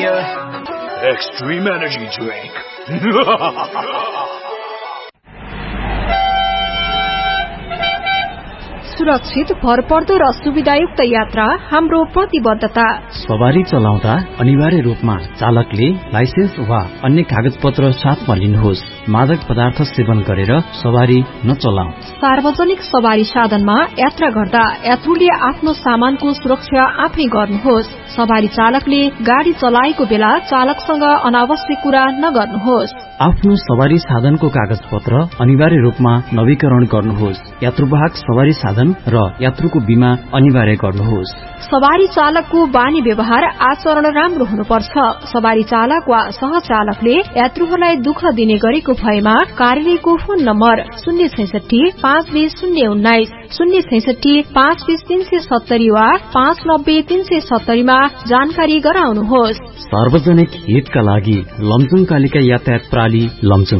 Premier Extreme Energy Drink. सुरक्षित, भरपर्दो र सुविधायुक्त यात्रा हाम्रो प्रतिबद्धता। सवारी चलाउँदा अनिवार्य रूपमा चालकले लाइसेन्स वा अन्य कागज पत्र साथमा लिनुहोस्। मादक पदार्थ सेवन गरेर सवारी नचलाऊ। सार्वजनिक सवारी साधनमा यात्रा गर्दा यात्रुले आफ्नो सामानको सुरक्षा आफै गर्नुहोस्। सवारी चालकले गाड़ी चलाएको बेला चालकसँग अनावश्यक कुरा नगर्नुहोस्। आफ्नो सवारी साधनको कागज पत्र अनिवार्य रूपमा नवीकरण गर्नुहोस्। यात्रुवाहक सवारी साधन र यात्रुको बीमा अनिवार्य गर्नुहोस्। सवारी चालकको बानी व्यवहार आचरण राम्रो हुनुपर्छ। सवारी चालक वा सहचालकले यात्रुहरूलाई दुःख दिने गरेको भएमा कार्यालयको फोन नम्बर 066-520-019, 066-520-370 वा 590-370 मा जानकारी गराउनुहोस्। सार्वजनिक हितका लागि लमजुङ कालिका यातायात प्रणाली लमजुङ।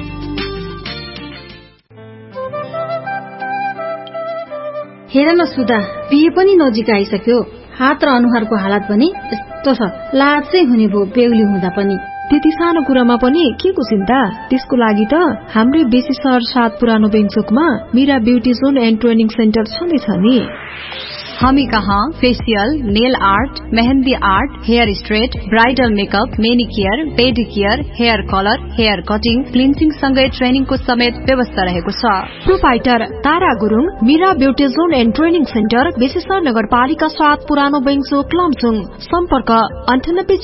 हेर न सुधा, बिहे पनि नजिक आइसक्यो। हात र अनुहारको हालत पनि यस्तो छ, लाज चाहिँ हुने भो बेहुली हुँदा पनि। त्यति सानो कुरामा पनि के को चिन्ता? त्यसको लागि त हाम्रै बेसी सहर 7 पुरानो बेङचोकमा Meera beauty John and training centre छँदैछ नि। हामी कहाँ facial, nail art, mehndi art, hair straight, bridal makeup, मेनिकेयर, पेडिकेयर, hair colour, hair cutting, cleansing सँगै ट्रेनिङको समेत व्यवस्था रहेको छ। Proprietor Tara Gurung, Meera beauty John and training centre, विशेषर नगरपालिका 7 पुरानो बेङचोक लमजुङ। सम्पर्क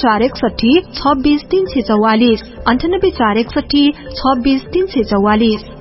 9841 26 344, 9841 26 344।